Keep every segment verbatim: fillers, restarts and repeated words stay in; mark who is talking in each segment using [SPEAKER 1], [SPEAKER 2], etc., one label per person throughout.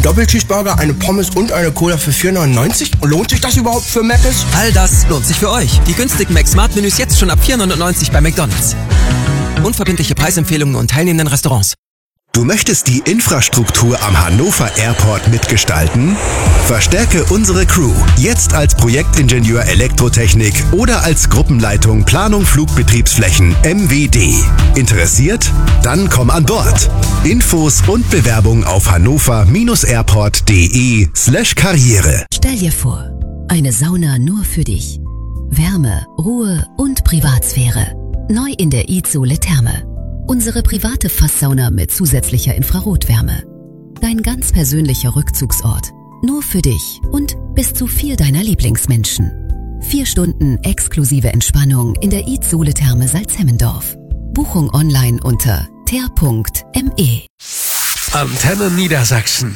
[SPEAKER 1] Doppelcheeseburger, eine Pommes und eine Cola für vier neunundneunzig? Lohnt sich das überhaupt für Mc's?
[SPEAKER 2] All das lohnt sich für euch. Die günstigen Mac-Smart-Menüs jetzt schon ab vier neunundneunzig bei McDonald's. Unverbindliche Preisempfehlungen und teilnehmenden Restaurants.
[SPEAKER 3] Du möchtest die Infrastruktur am Hannover Airport mitgestalten? Verstärke unsere Crew jetzt als Projektingenieur Elektrotechnik oder als Gruppenleitung Planung Flugbetriebsflächen M W D. Interessiert? Dann komm an Bord. Infos und Bewerbung auf hannover-airport.de slash Karriere.
[SPEAKER 4] Stell dir vor, eine Sauna nur für dich. Wärme, Ruhe und Privatsphäre. Neu in der Izole Therme. Unsere private Fasssauna mit zusätzlicher Infrarotwärme. Dein ganz persönlicher Rückzugsort. Nur für dich und bis zu vier deiner Lieblingsmenschen. Vier Stunden exklusive Entspannung in der Izole Therme Salzhemmendorf. Buchung online unter ter punkt me.
[SPEAKER 5] Antenne Niedersachsen.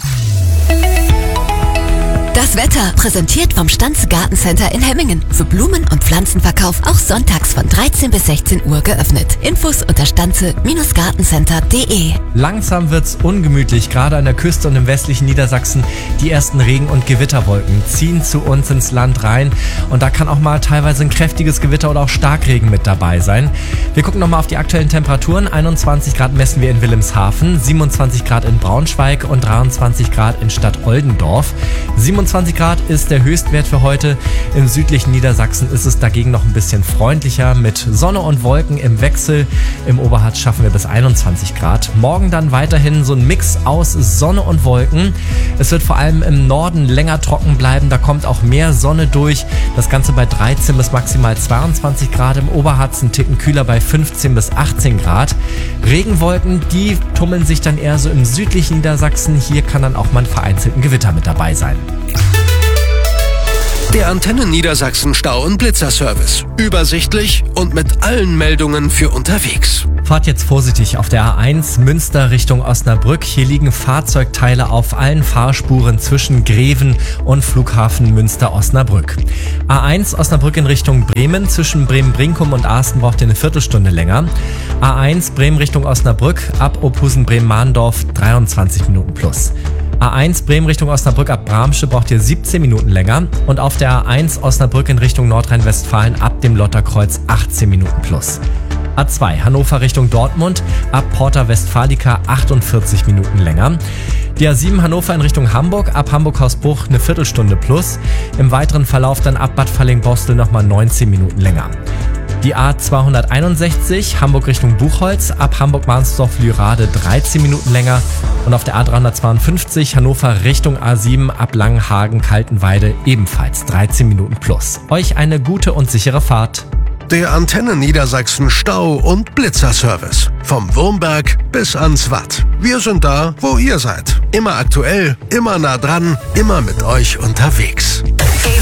[SPEAKER 4] Das Wetter präsentiert vom Stanze Gartencenter in Hemmingen. Für Blumen- und Pflanzenverkauf auch sonntags von dreizehn bis sechzehn Uhr geöffnet. Infos unter stanze Gartencenter punkt de.
[SPEAKER 6] Langsam wird's ungemütlich, gerade an der Küste und im westlichen Niedersachsen. Die ersten Regen- und Gewitterwolken ziehen zu uns ins Land rein. Und da kann auch mal teilweise ein kräftiges Gewitter oder auch Starkregen mit dabei sein. Wir gucken nochmal auf die aktuellen Temperaturen. einundzwanzig Grad messen wir in Wilhelmshaven, siebenundzwanzig Grad in Braunschweig und dreiundzwanzig Grad in Stadt Oldendorf. siebenundzwanzig Grad ist der Höchstwert für heute. Im südlichen Niedersachsen ist es dagegen noch ein bisschen freundlicher mit Sonne und Wolken im Wechsel. Im Oberharz schaffen wir bis einundzwanzig Grad. Morgen dann weiterhin so ein Mix aus Sonne und Wolken. Es wird vor allem im Norden länger trocken bleiben. Da kommt auch mehr Sonne durch. Das Ganze bei dreizehn bis maximal zweiundzwanzig Grad. Im Oberharz ein Ticken kühler bei fünfzehn bis achtzehn Grad. Regenwolken, die tummeln sich dann eher so im südlichen Niedersachsen. Hier kann dann auch mal ein vereinzelten Gewitter mit dabei sein.
[SPEAKER 5] Der Antenne Niedersachsen Stau- und Blitzerservice. Übersichtlich und mit allen Meldungen für unterwegs.
[SPEAKER 6] Fahrt jetzt vorsichtig auf der A eins Münster Richtung Osnabrück. Hier liegen Fahrzeugteile auf allen Fahrspuren zwischen Greven und Flughafen Münster-Osnabrück. A eins Osnabrück in Richtung Bremen. Zwischen Bremen-Brinkum und Asten braucht ihr eine Viertelstunde länger. A eins Bremen Richtung Osnabrück ab Ophusen-Bremen-Mahndorf dreiundzwanzig Minuten plus. A eins Bremen Richtung Osnabrück ab Bramsche braucht ihr siebzehn Minuten länger und auf der A eins Osnabrück in Richtung Nordrhein-Westfalen ab dem Lotterkreuz achtzehn Minuten plus. A zwei Hannover Richtung Dortmund ab Porta Westfalica achtundvierzig Minuten länger. Die A sieben Hannover in Richtung Hamburg ab Hamburg-Hausbruch eine Viertelstunde plus. Im weiteren Verlauf dann ab Bad Falling-Bostel nochmal neunzehn Minuten länger. Die A zweihunderteinundsechzig Hamburg Richtung Buchholz ab Hamburg-Mahnsdorf-Lürade dreizehn Minuten länger und auf der A dreihundertzweiundfünfzig Hannover Richtung A sieben ab Langenhagen-Kaltenweide ebenfalls dreizehn Minuten plus. Euch eine gute und sichere Fahrt.
[SPEAKER 5] Der Antenne Niedersachsen Stau- und Blitzerservice. Vom Wurmberg bis ans Watt. Wir sind da, wo ihr seid. Immer aktuell, immer nah dran, immer mit euch unterwegs.